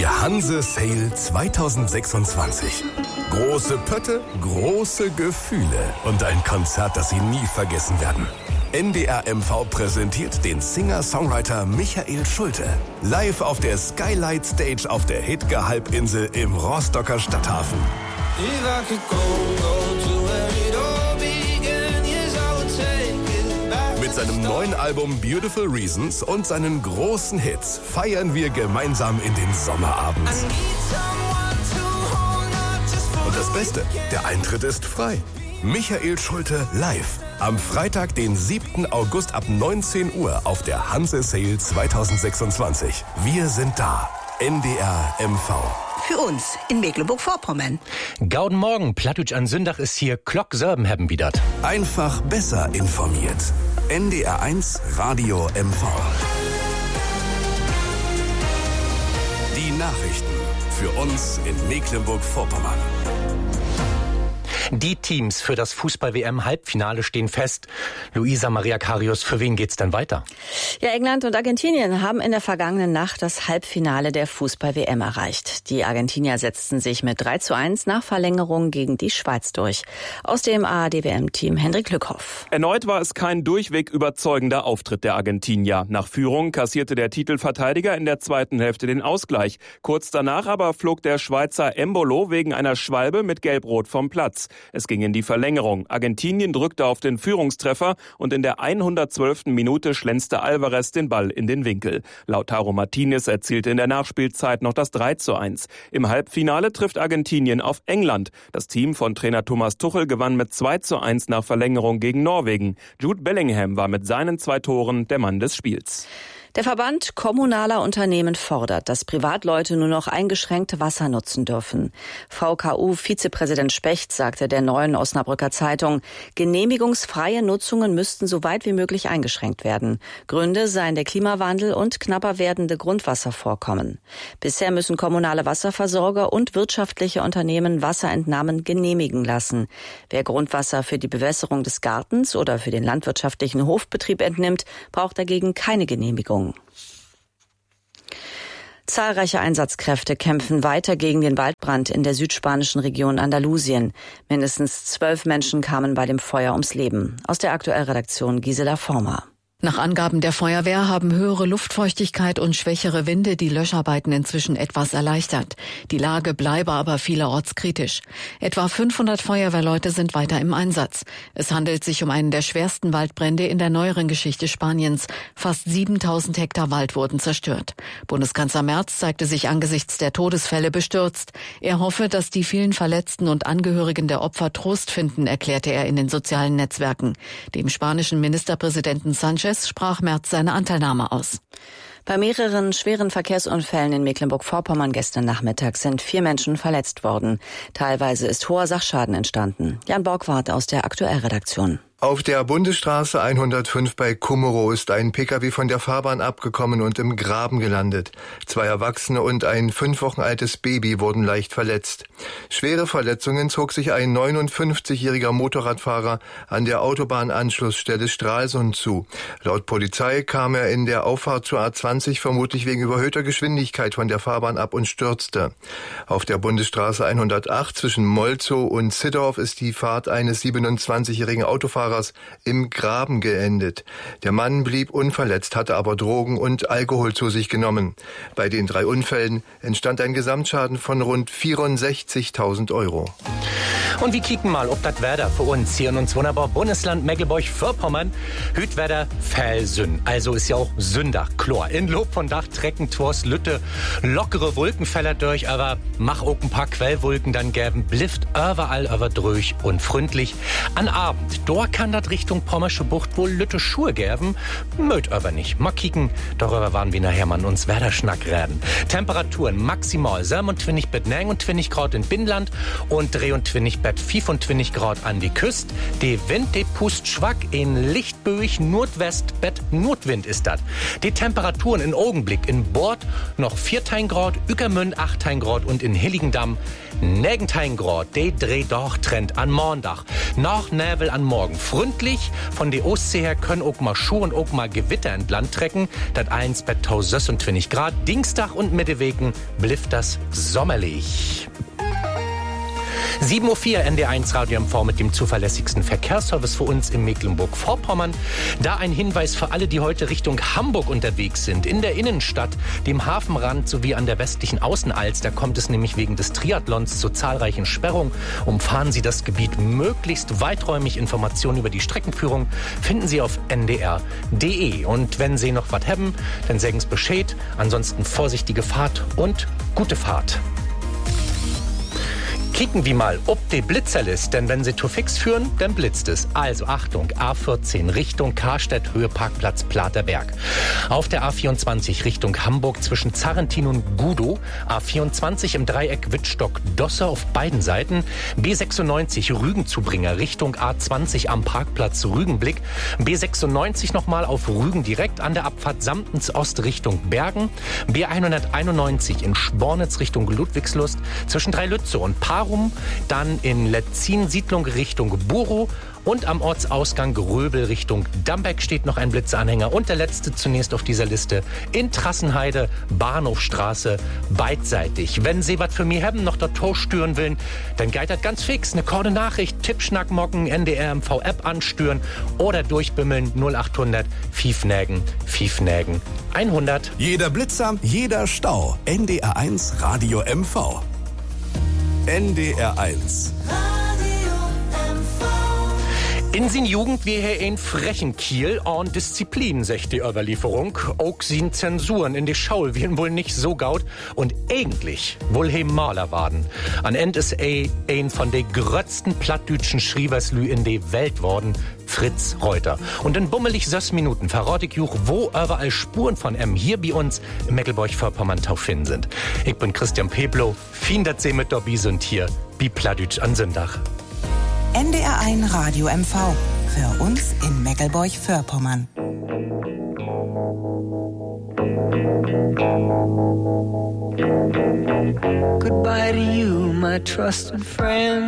Die Hanse Sale 2026. Große Pötte, große Gefühle und ein Konzert, das Sie nie vergessen werden. NDR MV präsentiert den Singer-Songwriter Michael Schulte. Live auf der Skylight Stage auf der Hidge-Halbinsel im Rostocker Stadthafen. Mit seinem neuen Album Beautiful Reasons und seinen großen Hits feiern wir gemeinsam in den Sommerabend. Und das Beste, der Eintritt ist frei. Michael Schulte live. Am Freitag, den 7. August ab 19 Uhr auf der Hanse Sale 2026. Wir sind da. NDR MV. Für uns in Mecklenburg-Vorpommern. Gauden Morgen, Plattdeutsch an Sündach ist hier Glock Sörben haben widert. Einfach besser informiert. NDR 1 Radio MV. Die Nachrichten für uns in Mecklenburg-Vorpommern. Die Teams für das Fußball-WM-Halbfinale stehen fest. Luisa Maria Karius, für wen geht's denn weiter? Ja, England und Argentinien haben in der vergangenen Nacht das Halbfinale der Fußball-WM erreicht. Die Argentinier setzten sich mit 3:1 nach Verlängerung gegen die Schweiz durch. Aus dem ARD-WM-Team Hendrik Lückhoff. Erneut war es kein durchweg überzeugender Auftritt der Argentinier. Nach Führung kassierte der Titelverteidiger in der zweiten Hälfte den Ausgleich. Kurz danach aber flog der Schweizer Embolo wegen einer Schwalbe mit Gelb-Rot vom Platz. Es ging in die Verlängerung. Argentinien drückte auf den Führungstreffer und in der 112. Minute schlänzte Alvarez den Ball in den Winkel. Lautaro Martinez erzielte in der Nachspielzeit noch das 3:1. Im Halbfinale trifft Argentinien auf England. Das Team von Trainer Thomas Tuchel gewann mit 2:1 nach Verlängerung gegen Norwegen. Jude Bellingham war mit seinen 2 Toren der Mann des Spiels. Der Verband kommunaler Unternehmen fordert, dass Privatleute nur noch eingeschränkt Wasser nutzen dürfen. VKU-Vizepräsident Specht sagte der Neuen Osnabrücker Zeitung, genehmigungsfreie Nutzungen müssten so weit wie möglich eingeschränkt werden. Gründe seien der Klimawandel und knapper werdende Grundwasservorkommen. Bisher müssen kommunale Wasserversorger und wirtschaftliche Unternehmen Wasserentnahmen genehmigen lassen. Wer Grundwasser für die Bewässerung des Gartens oder für den landwirtschaftlichen Hofbetrieb entnimmt, braucht dagegen keine Genehmigung. Zahlreiche Einsatzkräfte kämpfen weiter gegen den Waldbrand in der südspanischen Region Andalusien. Mindestens 12 Menschen kamen bei dem Feuer ums Leben. Aus der Aktuellredaktion Gisela Former. Nach Angaben der Feuerwehr haben höhere Luftfeuchtigkeit und schwächere Winde die Löscharbeiten inzwischen etwas erleichtert. Die Lage bleibe aber vielerorts kritisch. Etwa 500 Feuerwehrleute sind weiter im Einsatz. Es handelt sich um einen der schwersten Waldbrände in der neueren Geschichte Spaniens. Fast 7000 Hektar Wald wurden zerstört. Bundeskanzler Merz zeigte sich angesichts der Todesfälle bestürzt. Er hoffe, dass die vielen Verletzten und Angehörigen der Opfer Trost finden, erklärte er in den sozialen Netzwerken. Dem spanischen Ministerpräsidenten Sánchez sprach Merz seine Anteilnahme aus. Bei mehreren schweren Verkehrsunfällen in Mecklenburg-Vorpommern gestern Nachmittag sind 4 Menschen verletzt worden. Teilweise ist hoher Sachschaden entstanden. Jan Borgwardt aus der Aktuellredaktion. Auf der Bundesstraße 105 bei Kummerow ist ein Pkw von der Fahrbahn abgekommen und im Graben gelandet. 2 Erwachsene und ein 5 Wochen altes Baby wurden leicht verletzt. Schwere Verletzungen zog sich ein 59-jähriger Motorradfahrer an der Autobahnanschlussstelle Stralsund zu. Laut Polizei kam er in der Auffahrt zur A20 vermutlich wegen überhöhter Geschwindigkeit von der Fahrbahn ab und stürzte. Auf der Bundesstraße 108 zwischen Molzow und Ziddorf ist die Fahrt eines 27-jährigen Autofahrers im Graben geendet. Der Mann blieb unverletzt, hatte aber Drogen und Alkohol zu sich genommen. Bei den 3 Unfällen entstand ein Gesamtschaden von rund 64.000 €. Und wir kicken mal, ob das Wetter für uns hier in uns wunderbar Bundesland Mecklenburg-Vorpommern Hütwetter Felsün. Also ist ja auch Sündach, Chlor. In Lob von Dach, Trecken, Tors, Lütte, lockere Wolkenfeller durch, aber mach auch ein paar Quellwolken, dann gäben Blift überall über dröch und freundlich. An Abend, dort kann das Richtung Pommersche Bucht wohl Lütte Schuhe gäben, mögt aber nicht. Mal kicken, darüber waren wir nachher mal uns Wetterschnack reden. Temperaturen maximal 27 bis 29 Grad in Binnenland und 23 bet 25 Grad an die Küste. De Wind, de pust schwack in lichtböig Nordwest, bet Nordwind ist dat. Die Temperaturen in Augenblick in Bord noch 14 Grad, Ueckermünd 18 Grad und in Hilligendamm 19 Grad. De dreht doch Trend an Montag. Nach Nebel an morgen. Freundlich von der Ostsee her können auch mal Schuhe und auch mal Gewitter ent Land trecken. Dat 1 bet 26 Grad. Dienstag und Mittewegen blifft das sommerlich. 7:04 Uhr NDR1 Radio MV mit dem zuverlässigsten Verkehrsservice für uns in Mecklenburg-Vorpommern. Da ein Hinweis für alle, die heute Richtung Hamburg unterwegs sind. In der Innenstadt, dem Hafenrand sowie an der westlichen Außenalster kommt es nämlich wegen des Triathlons zu zahlreichen Sperrungen. Umfahren Sie das Gebiet möglichst weiträumig. Informationen über die Streckenführung finden Sie auf ndr.de. Und wenn Sie noch was haben, dann sagen Sie Bescheid. Ansonsten vorsichtige Fahrt und gute Fahrt. Kicken wir mal, ob die Blitzer ist, denn wenn sie zu fix führen, dann blitzt es. Also Achtung, A14 Richtung Karstedt, Höhe Parkplatz Platerberg. Auf der A24 Richtung Hamburg zwischen Zarrentin und Gudow. A24 im Dreieck Wittstock-Dosse auf beiden Seiten. B96 Rügen-Zubringer Richtung A20 am Parkplatz Rügenblick. B96 nochmal auf Rügen direkt an der Abfahrt Samtens Ost Richtung Bergen. B191 in Spornitz Richtung Ludwigslust zwischen Dreilütze und Parum. Dann in Letzin Siedlung Richtung Buro und am Ortsausgang Gröbel Richtung Dambeck steht noch ein Blitzanhänger. Und der letzte zunächst auf dieser Liste in Trassenheide, Bahnhofstraße, beidseitig. Wenn Sie was für mich haben, noch dort Tor stören wollen, dann geht das ganz fix. Eine korte Nachricht, Tippschnack mocken, NDR MV App anstören oder durchbimmeln 0800 Fiefnägen 100. Jeder Blitzer, jeder Stau. NDR1 Radio MV. NDR1. In sin Jugend wie hier ein frechen Kiel an Disziplin, sagt die Überlieferung. Auch sin Zensuren in die Schaul werden wohl nicht so gaut und eigentlich wohl he Maler waren. An End ist ein von de grötzten plattdütschen Schrieverslü in de Welt worden, Fritz Reuter. Und in bummelig 6 Minuten verrate ich juch, wo überall Spuren von hier bei uns im Mecklenburg-Vorpommern zu finden sind. Ich bin Christian Peblo, vielen dat Sie mit dabei sind hier, bi Plattdütsch an Sündach. NDR1 Radio MV. Für uns in Mecklenburg-Vorpommern. Goodbye to you, my trusted friend.